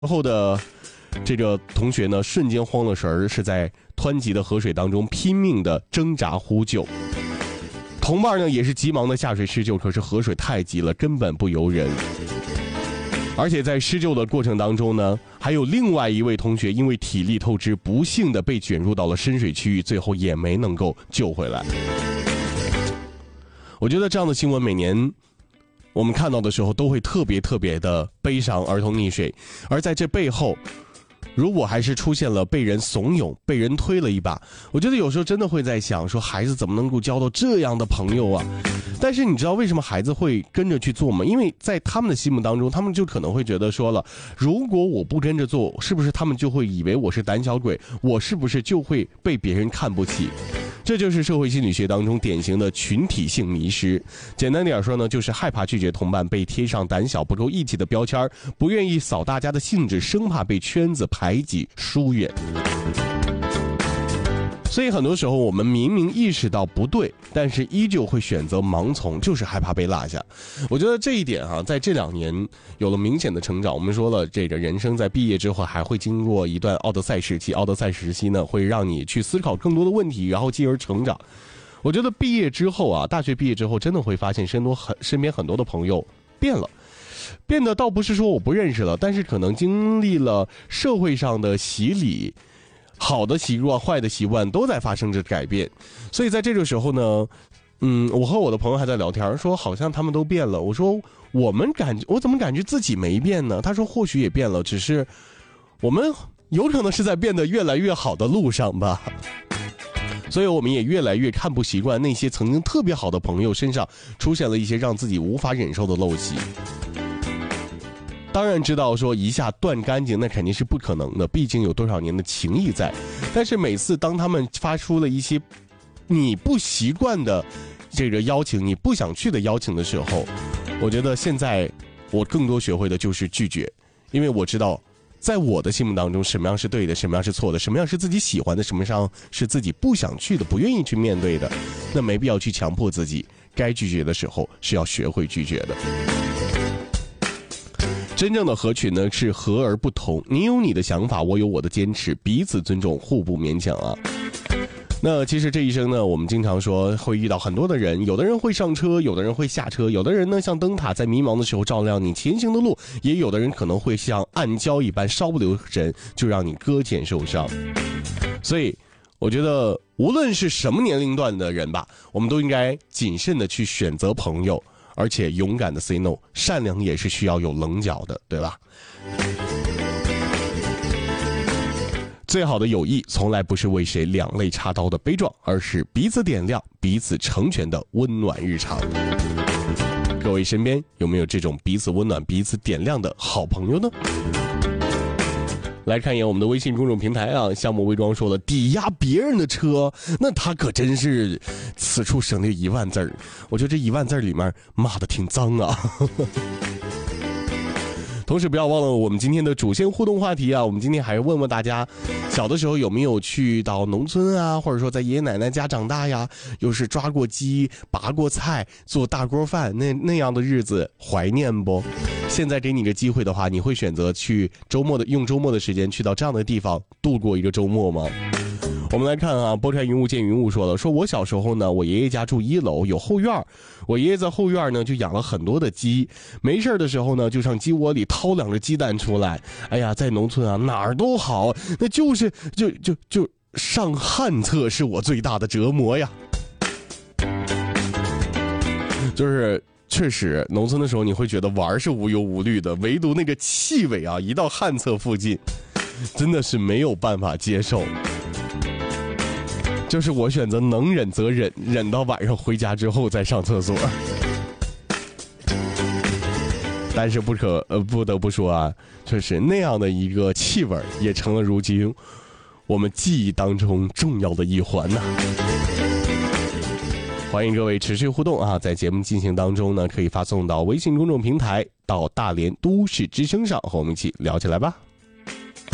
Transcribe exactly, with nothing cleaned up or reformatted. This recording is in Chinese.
后的这个同学呢，瞬间慌了神儿，是在湍急的河水当中拼命的挣扎呼救。同伴呢也是急忙的下水施救，可是河水太急了，根本不由人。而且在施救的过程当中呢，还有另外一位同学因为体力透支，不幸的被卷入到了深水区域，最后也没能够救回来。我觉得这样的新闻每年我们看到的时候都会特别特别的悲伤，儿童溺水。而在这背后，如果还是出现了被人怂恿、被人推了一把，我觉得有时候真的会在想说，孩子怎么能够交到这样的朋友啊？但是你知道为什么孩子会跟着去做吗？因为在他们的心目当中，他们就可能会觉得说了，如果我不跟着做，是不是他们就会以为我是胆小鬼，我是不是就会被别人看不起？这就是社会心理学当中典型的群体性迷失。简单点说呢，就是害怕拒绝同伴，被贴上胆小、不够义气的标签，不愿意扫大家的兴致，生怕被圈子排挤疏远。所以很多时候我们明明意识到不对，但是依旧会选择盲从，就是害怕被落下。我觉得这一点啊，在这两年有了明显的成长。我们说了，这个人生在毕业之后还会经过一段奥德赛时期，奥德赛时期呢会让你去思考更多的问题，然后进而成长。我觉得毕业之后啊，大学毕业之后真的会发现身多很身边很多的朋友变了。变得倒不是说我不认识了，但是可能经历了社会上的洗礼，好的习惯、坏的习惯都在发生着改变。所以在这个时候呢，嗯，我和我的朋友还在聊天，说好像他们都变了。我说我们感觉，我怎么感觉自己没变呢？他说或许也变了，只是我们有可能是在变得越来越好的路上吧。所以我们也越来越看不习惯那些曾经特别好的朋友身上出现了一些让自己无法忍受的陋习。当然知道说一下断干净那肯定是不可能的，毕竟有多少年的情谊在。但是每次当他们发出了一些你不习惯的这个邀请，你不想去的邀请的时候，我觉得现在我更多学会的就是拒绝。因为我知道在我的心目当中，什么样是对的，什么样是错的，什么样是自己喜欢的，什么样是自己不想去的，不愿意去面对的，那没必要去强迫自己。该拒绝的时候是要学会拒绝的。真正的合群呢，是和而不同，你有你的想法，我有我的坚持，彼此尊重，互不勉强啊。那其实这一生呢，我们经常说会遇到很多的人，有的人会上车，有的人会下车，有的人呢像灯塔在迷茫的时候照亮你前行的路，也有的人可能会像暗礁一般稍不留神就让你搁浅受伤。所以我觉得无论是什么年龄段的人吧，我们都应该谨慎的去选择朋友，而且勇敢的 say no。 善良也是需要有棱角的，对吧？最好的友谊从来不是为谁两肋插刀的悲壮，而是彼此点亮、彼此成全的温暖日常。各位身边有没有这种彼此温暖、彼此点亮的好朋友呢？来看一眼我们的微信公众平台啊，项目微装说了，抵押别人的车，那他可真是此处省略一万字儿。我觉得这一万字里面骂的挺脏啊。同时不要忘了我们今天的主线互动话题啊，我们今天还问问大家，小的时候有没有去到农村啊，或者说在爷爷奶奶家长大呀，又是抓过鸡、拔过菜、做大锅饭，那那样的日子怀念不？现在给你个机会的话，你会选择去周末的用周末的时间去到这样的地方度过一个周末吗？我们来看啊，拨开云雾见云雾说了，说我小时候呢，我爷爷家住一楼，有后院，我爷爷在后院呢就养了很多的鸡，没事的时候呢就上鸡窝里掏两个鸡蛋出来。哎呀，在农村啊哪儿都好，那就是就就就上旱厕是我最大的折磨呀。就是确实农村的时候你会觉得玩是无忧无虑的，唯独那个气味啊，一到旱厕附近真的是没有办法接受。就是我选择能忍则忍，忍到晚上回家之后再上厕所。但是不可呃不得不说啊，就是那样的一个气味也成了如今我们记忆当中重要的一环呐。欢迎各位持续互动啊，在节目进行当中呢，可以发送到微信公众平台到大连都市之声上，和我们一起聊起来吧。